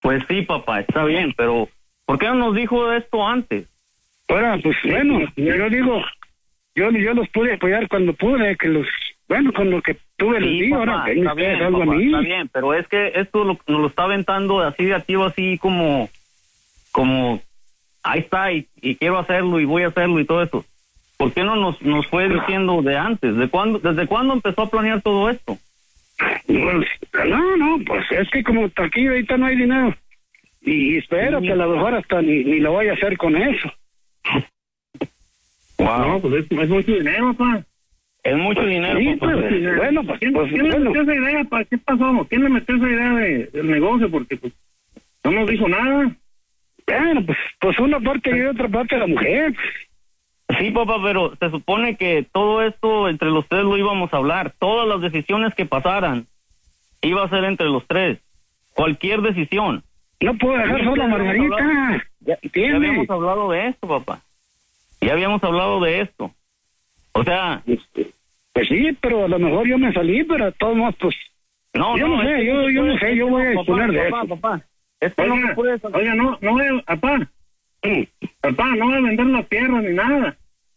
Pues sí, papá, está bien, pero ¿por qué no nos dijo esto antes? Ahora, pues bueno, yo digo, yo los pude apoyar cuando pude, con lo que tuve les digo, ahora que está bien, algo papá, a mí. está bien, pero es que esto nos lo está aventando así de activo, así como ahí está y quiero hacerlo y voy a hacerlo y todo eso. ¿Por qué no nos fue diciendo de antes? ¿Desde cuándo empezó a planear todo esto? Pues, pues es que como aquí ahorita no hay dinero. Y espero que a lo mejor hasta ni lo vaya a hacer con eso. Wow. No, pues es mucho dinero, papá. Es mucho dinero, Sí, papá. pues, bueno, pues, ¿Quién le metió esa idea, papá? ¿Qué pasó? ¿Quién le metió esa idea del negocio? Porque pues no nos dijo nada. Bueno, pues una parte y otra parte de la mujer. Sí, papá, pero se supone que todo esto entre los tres lo íbamos a hablar. Todas las decisiones que pasaran iba a ser entre los tres. Cualquier decisión. No puedo dejar sola a Margarita. Ya habíamos hablado de esto, papá. Ya habíamos hablado de esto. O sea... Pues sí, pero a lo mejor yo me salí, pero de todos modos, pues... Yo no sé, yo voy a disponer de eso. Papá, esto no me puede... Oiga, no, papá. Papá, no voy a vender la tierra ni nada.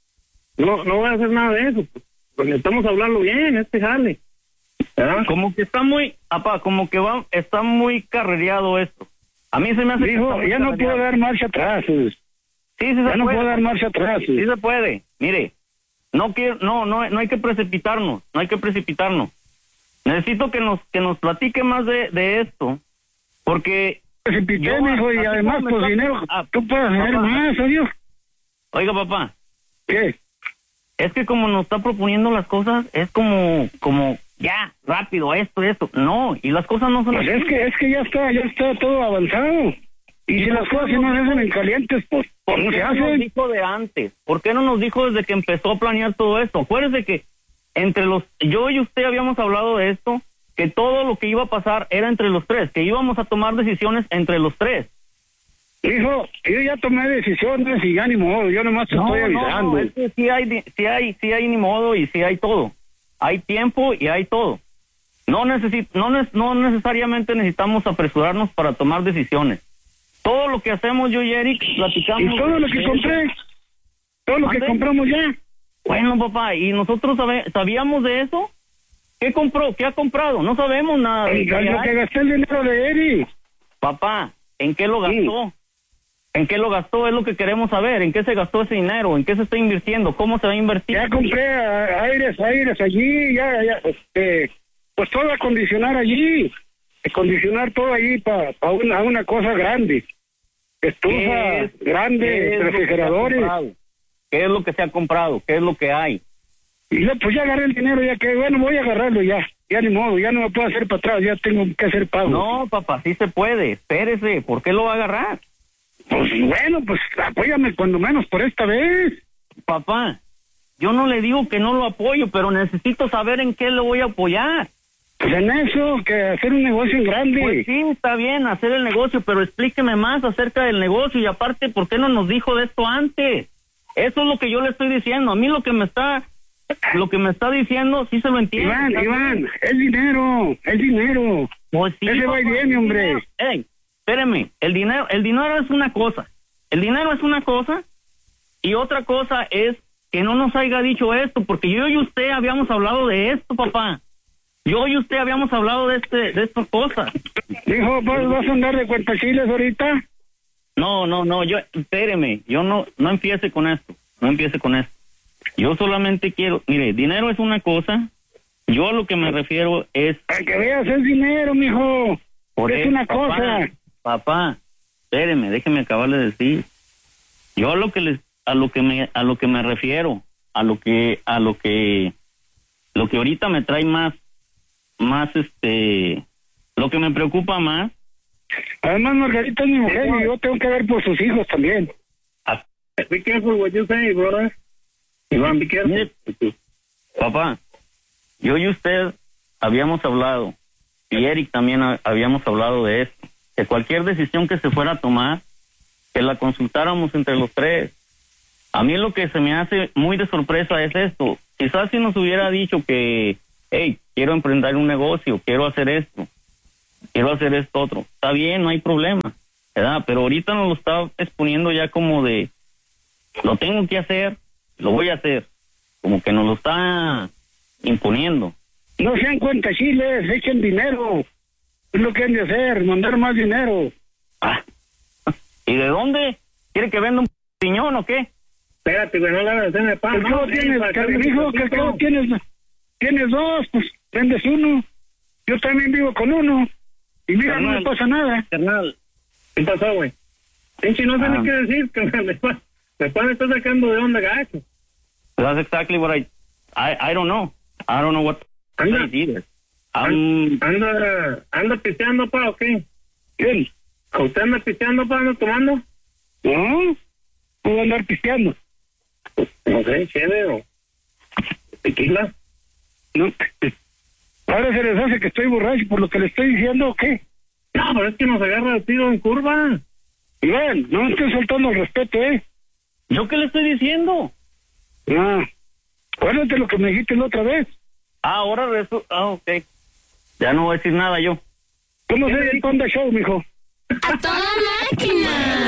No voy a hacer nada de eso. Pues necesitamos hablarlo bien, jale. ¿Verdad? Como que está muy... Papá, como que está muy carrereado esto. A mí se me hace... Dijo, ya no puedo dar marcha atrás. Sí, se ya no puede. puedo dar marcha atrás. Sí se puede. Mire, no hay que precipitarnos. No hay que precipitarnos. Necesito que nos platique más de esto. Porque... Precipité, mijo, y además, pues dinero, tú puedes hacer más, adiós. Oiga, papá. ¿Qué? Es que como nos está proponiendo las cosas, es como ya, rápido, esto. No, y las cosas no son pues así. es que ya está todo avanzado. Y si las cosas no se hacen en calientes, pues no se hacen. ¿Por qué no nos dijo de antes? ¿Por qué no nos dijo desde que empezó a planear todo esto? Acuérdese que yo y usted habíamos hablado de esto, que todo lo que iba a pasar era entre los tres, que íbamos a tomar decisiones entre los tres. Hijo, yo ya tomé decisiones y ya ni modo, yo nomás te estoy avisando. No, es que sí hay ni modo y sí hay todo. Hay tiempo y hay todo. No necesariamente necesitamos apresurarnos para tomar decisiones. Todo lo que hacemos yo y Eric platicamos. Y todo lo que compré, todo lo que compramos ya. Bueno, papá, ¿y nosotros sabíamos de eso? ¿Qué compró? ¿Qué ha comprado? No sabemos nada. Lo que gasté el dinero de Eric. Papá, ¿en qué lo gastó? Sí. ¿En qué lo gastó? Es lo que queremos saber. ¿En qué se gastó ese dinero? ¿En qué se está invirtiendo? ¿Cómo se va a invertir? Ya compré aires allí, pues todo acondicionar allí. Acondicionar todo allí para una cosa grande. Estufa grande, refrigeradores. ¿Qué es lo que se ha comprado? ¿Qué es lo que hay? Y pues ya agarré el dinero, ya que, bueno, voy a agarrarlo ya ni modo, ya no me puedo hacer para atrás, ya tengo que hacer pago. No, papá, sí se puede, espérese, ¿por qué lo va a agarrar? Pues bueno, pues apóyame cuando menos por esta vez. Papá, yo no le digo que no lo apoyo, pero necesito saber en qué lo voy a apoyar. Pues en eso, que hacer un negocio en grande. Pues sí, está bien, hacer el negocio, pero explíqueme más acerca del negocio y aparte, ¿por qué no nos dijo de esto antes? Eso es lo que yo le estoy diciendo, a mí lo que me está diciendo, sí se lo entiendo. Iván, es dinero. Pues sí, ese va y viene, hombre. Ey, espéreme, el dinero es una cosa. El dinero es una cosa y otra cosa es que no nos haya dicho esto, porque yo y usted habíamos hablado de esto, papá. Yo y usted habíamos hablado de estas cosas. Dijo, ¿vas a andar de cuentachiles ahorita? No, espéreme, yo no empiece con esto. Yo solamente quiero, mire, dinero es una cosa, yo a lo que me refiero es... Para que veas, es dinero, mijo. Es una cosa. Papá, espéreme, déjeme acabar de decir. Yo a lo que me refiero, lo que ahorita me trae más lo que me preocupa más. Además, Margarita es mi mujer y yo tengo que ver por sus hijos también. Be careful what you say, brother. Iván, be careful. Papá, yo y usted habíamos hablado, y Eric también habíamos hablado de esto, que cualquier decisión que se fuera a tomar, que la consultáramos entre los tres. A mí lo que se me hace muy de sorpresa es esto. Quizás si nos hubiera dicho que, hey, quiero emprender un negocio, quiero hacer esto, quiero hacer esto otro. Está bien, no hay problema, ¿verdad? Pero ahorita nos lo está exponiendo ya como de, lo tengo que hacer, lo voy a hacer. Como que nos lo está imponiendo. No sean cuentachiles, echen dinero. Es lo que han de hacer, mandar más dinero. Ah. ¿Y de dónde? ¿Quiere que venda un piñón o qué? Espérate, güey, no le hagas de pan. ¿Por qué no tienes, carnalijo? ¿Qué cabo tienes dos? Pues vendes uno. Yo también vivo con uno. Y mira, carnal, no me pasa nada. Carnal, ¿qué pasó, güey? Pinche, no sé ni qué decir, carnal. Me está sacando de onda, gacho. That's exactly what I don't know. I don't know what to say either. ¿Anda pisteando, pa, o qué? ¿Quién? ¿Usted anda pisteando, pa, anda tomando? No, puedo andar pisteando. No sé, chévere o tequila. No, ahora se les hace que estoy borracho por lo que le estoy diciendo, ¿o qué? No, pero es que nos agarra el tiro en curva. Bien, no me estoy soltando el respeto, ¿eh? ¿Yo qué le estoy diciendo? No, acuérdate lo que me dijiste la otra vez. Ahora ok. Ya no voy a decir nada yo. ¿Cómo se ve el Panda Show, mijo? ¡A toda máquina!